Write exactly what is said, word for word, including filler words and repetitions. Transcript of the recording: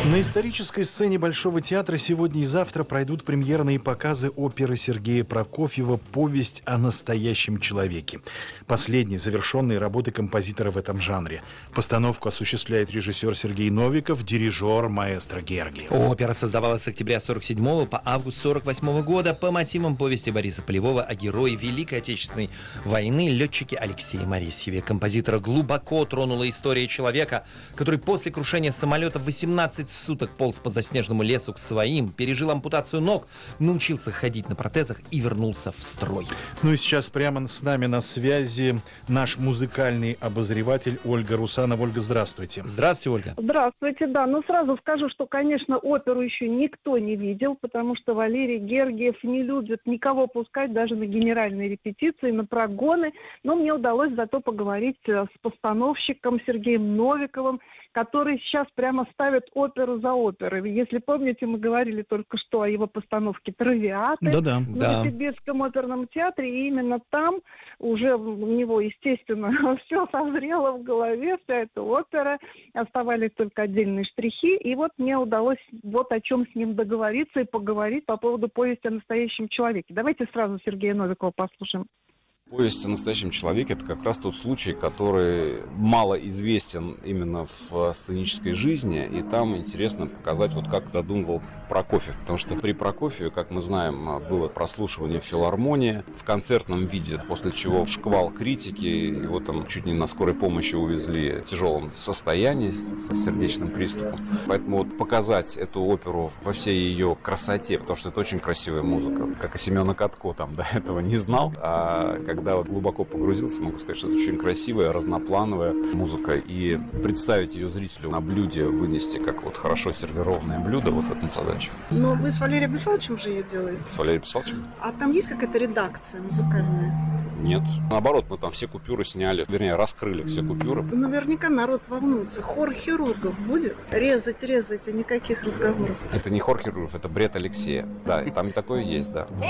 На исторической сцене Большого театра сегодня и завтра пройдут премьерные показы оперы Сергея Прокофьева «Повесть о настоящем человеке». Последней завершенной работы композитора в этом жанре. Постановку осуществляет режиссер Сергей Новиков, дирижер маэстро Гергиев. Опера создавалась с октября сорок седьмого по август сорок восьмого года по мотивам повести Бориса Полевого о герое Великой Отечественной войны, летчике Алексее Моресьеве. Композитора глубоко тронула история человека, который после крушения самолета в восемнадцать суток полз по заснеженному лесу к своим, пережил ампутацию ног, научился ходить на протезах и вернулся в строй. Ну и сейчас прямо с нами на связи наш музыкальный обозреватель Ольга Русанова. Ольга, здравствуйте. Здравствуйте, Ольга. Здравствуйте, да. Ну, сразу скажу, что, конечно, оперу еще никто не видел, потому что Валерий Гергиев не любит никого пускать даже на генеральные репетиции, на прогоны. Но мне удалось зато поговорить с постановщиком Сергеем Новиковым, который сейчас прямо ставит оперу за оперой. Если помните, мы говорили только что о его постановке «Травиаты» Да-да, в да. Новосибирском оперном театре, и именно там уже у него, естественно, все созрело в голове, вся эта опера, оставались только отдельные штрихи, и вот мне удалось вот о чем с ним договориться и поговорить по поводу повести о настоящем человеке. Давайте сразу Сергея Новикова послушаем. Повесть о настоящем человеке – это как раз тот случай, который мало известен именно в сценической жизни, и там интересно показать, вот как задумывал Прокофьев, потому что при Прокофьеве, как мы знаем, было прослушивание в филармонии в концертном виде, после чего шквал критики, его там чуть не на скорой помощи увезли в тяжелом состоянии с сердечным приступом. Поэтому вот показать эту оперу во всей ее красоте, потому что это очень красивая музыка, как и Семена Катко там до этого не знал, а как Когда глубоко погрузился, могу сказать, что это очень красивая, разноплановая музыка. И представить ее зрителю на блюде, вынести как вот хорошо сервированное блюдо, вот в этом задача. Но вы с Валерием Писалычем же ее делаете? С Валерием Писалычем? А там есть какая-то редакция музыкальная? Нет. Наоборот, мы там все купюры сняли, вернее, раскрыли все купюры. Наверняка народ волнуется. Хор хирургов будет? Резать, резать, и никаких разговоров. Это не хор хирургов, это бред Алексея. Да, и там такое есть, да.